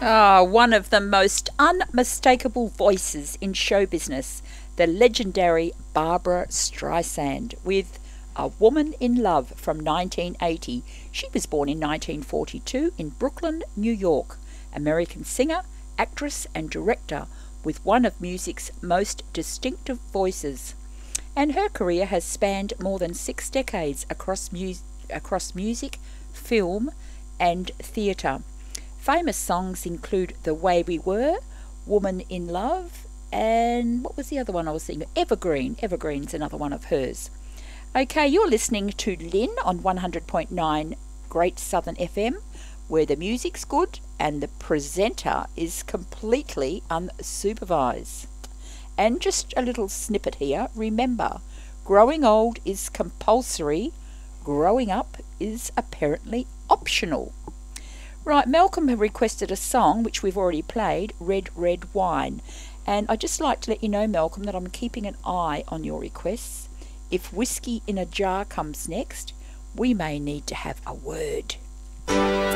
One of the most unmistakable voices in show business, the legendary Barbra Streisand, with A Woman in Love from 1980. She was born in 1942 in Brooklyn, New York. American singer, actress and director with one of music's most distinctive voices. And her career has spanned more than 6 decades across music, film and theatre. Famous songs include The Way We Were, Woman in Love, and what was the other one I was thinking? Evergreen. Evergreen's another one of hers. Okay, you're listening to Lynn on 100.9 Great Southern FM, where the music's good and the presenter is completely unsupervised. And just a little snippet here. Remember, growing old is compulsory. Growing up is apparently optional. Right, Malcolm had requested a song, which we've already played, Red, Red Wine. And I'd just like to let you know, Malcolm, that I'm keeping an eye on your requests. If Whiskey in a Jar comes next, we may need to have a word.